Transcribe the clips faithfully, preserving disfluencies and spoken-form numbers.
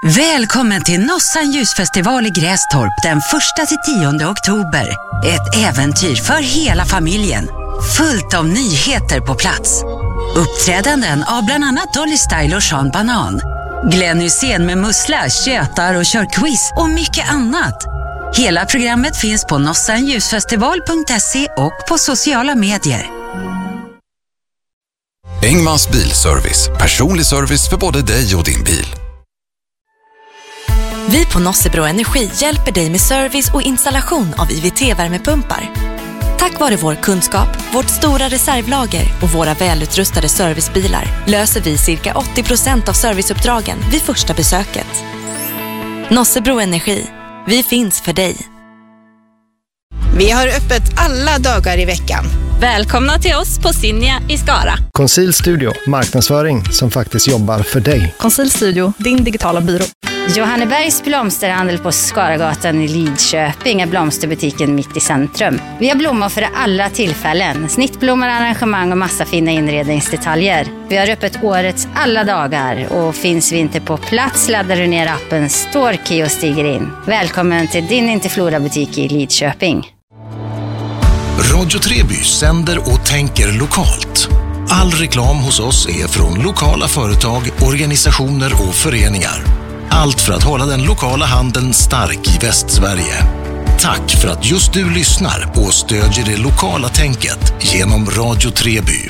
Välkommen till Nossan ljusfestival i Grästorp den första till tionde oktober. Ett äventyr för hela familjen. Fullt av nyheter på plats. Uppträdanden av bland annat Dolly Style och Sean Banan. Glenn Hysén med mussla, tjötar och kör quiz och mycket annat. Hela programmet finns på nossan ljusfestival punkt se och på sociala medier. Engmans bilservice. Personlig service för både dig och din bil. Vi på Nossebro Energi hjälper dig med service och installation av I V T-värmepumpar. Tack vare vår kunskap, vårt stora reservlager och våra välutrustade servicebilar löser vi cirka åttio procent av serviceuppdragen vid första besöket. Nossebro Energi. Vi finns för dig. Vi har öppet alla dagar i veckan. Välkomna till oss på Sinja i Skara. Conceal Studio, marknadsföring som faktiskt jobbar för dig. Conceal Studio, din digitala byrå. Johannebergs blomsterhandel på Skaragatan i Lidköping, blomsterbutiken mitt i centrum. Vi har blommor för alla tillfällen. Snittblommor, arrangemang och massa fina inredningsdetaljer. Vi har öppet årets alla dagar och finns vi inte på plats laddar du ner appen Storkey och stiger in. Välkommen till din Interflora-butik i Lidköping. Radio Treby sänder och tänker lokalt. All reklam hos oss är från lokala företag, organisationer och föreningar. Allt för att hålla den lokala handeln stark i Västsverige. Tack för att just du lyssnar och stödjer det lokala tänket genom Radio Treby.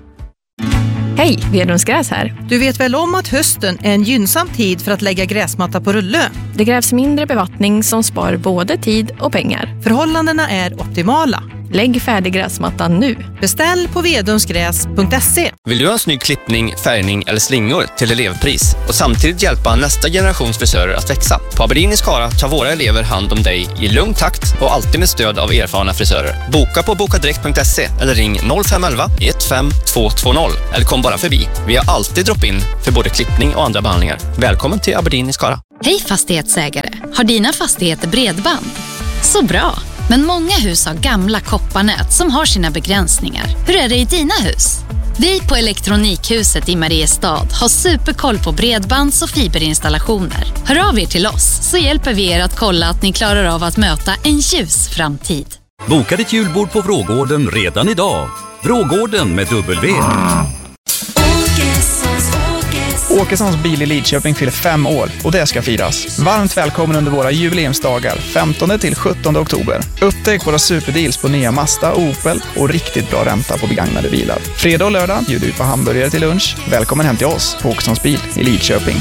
Hej, Vedums Gräs här. Du vet väl om att hösten är en gynnsam tid för att lägga gräsmatta på rulle? Det krävs mindre bevattning som spar både tid och pengar. Förhållandena är optimala. Lägg färdig gräsmattan nu. Beställ på vedumsgräs punkt se. Vill du ha en snygg klippning, färgning eller slingor till elevpris och samtidigt hjälpa nästa generations frisörer att växa? På Aberdeen i Skara tar våra elever hand om dig i lugn takt och alltid med stöd av erfarna frisörer. Boka på bokadirekt punkt se eller ring noll fem ett ett ett fem två två noll eller kom bara förbi. Vi har alltid drop-in för både klippning och andra behandlingar. Välkommen till Aberdeen i Skara. Hej fastighetsägare, har dina fastigheter bredband? Så bra! Men många hus har gamla kopparnät som har sina begränsningar. Hur är det i dina hus? Vi på Elektronikhuset i Mariestad har superkoll på bredbands- och fiberinstallationer. Hör av er till oss så hjälper vi er att kolla att ni klarar av att möta en ljus framtid. Boka ditt julbord på Vrågården redan idag. Vrågården med W. Åkessons bil i Lidköping fyller fem år och det ska firas. Varmt välkommen under våra jubileumsdagar femtonde till sjuttonde oktober. Upptäck våra superdeals på nya Mazda och Opel och riktigt bra ränta på begagnade bilar. Fredag och lördag bjuder vi på hamburgare till lunch. Välkommen hem till oss på Åkessons bil i Lidköping.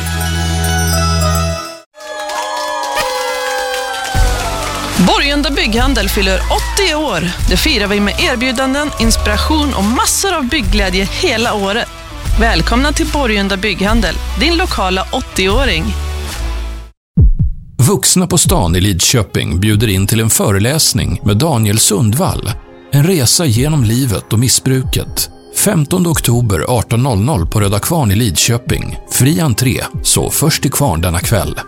Borgunda Bygghandel fyller åttio år. Det firar vi med erbjudanden, inspiration och massor av byggglädje hela året. Välkomna till Borgunda Bygghandel, din lokala åttio-åring. Vuxna på stan i Lidköping bjuder in till en föreläsning med Daniel Sundvall. En resa genom livet och missbruket. femtonde oktober arton noll noll på Röda Kvarn i Lidköping. Fri entré, så först till kvarn denna kväll.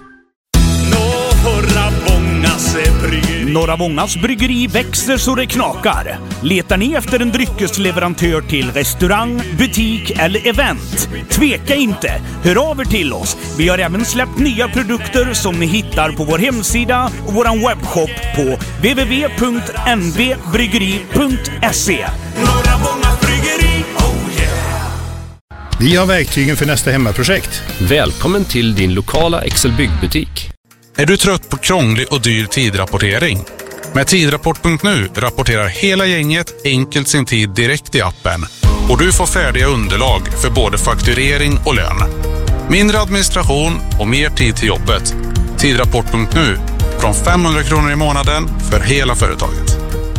Norra Vångas bryggeri växer så det knakar. Letar ni efter en dryckesleverantör till restaurang, butik eller event? Tveka inte, hör av er till oss. Vi har även släppt nya produkter som ni hittar på vår hemsida och vår webbshop på w w w punkt n v bryggeri punkt se. Norra Vångas bryggeri, oh yeah! Vi har verktygen för nästa hemmaprojekt. Välkommen till din lokala Excel byggbutik. Är du trött på krånglig och dyr tidrapportering? Med tidrapport punkt nu rapporterar hela gänget enkelt sin tid direkt i appen. Och du får färdiga underlag för både fakturering och lön. Mindre administration och mer tid till jobbet. tidrapport punkt nu från femhundra kronor i månaden för hela företaget.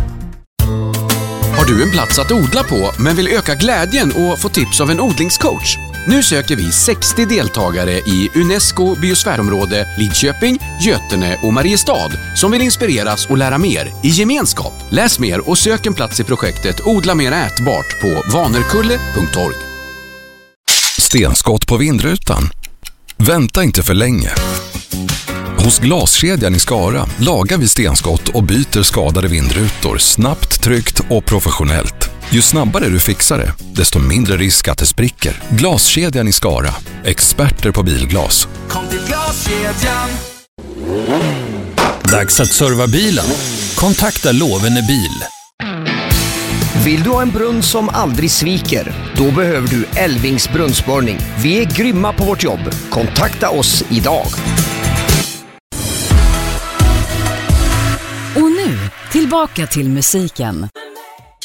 Har du en plats att odla på men vill öka glädjen och få tips av en odlingscoach? Nu söker vi sextio deltagare i UNESCO biosfärområde Lidköping, Götene och Mariestad som vill inspireras och lära mer i gemenskap. Läs mer och sök en plats i projektet Odla mer ätbart på vanerkulle punkt org. Stenskott på vindrutan? Vänta inte för länge. Hos Glaskedjan i Skara lagar vi stenskott och byter skadade vindrutor snabbt, tryggt och professionellt. Ju snabbare du fixar det, desto mindre risk att det spricker. Glaskedjan i Skara. Experter på bilglas. Kom till Glaskedjan. Dags att serva bilen. Kontakta Lovene Bil. Vill du ha en brunn som aldrig sviker? Då behöver du Elvings brunnsborrning. Vi är grymma på vårt jobb. Kontakta oss idag. Och nu, tillbaka till musiken.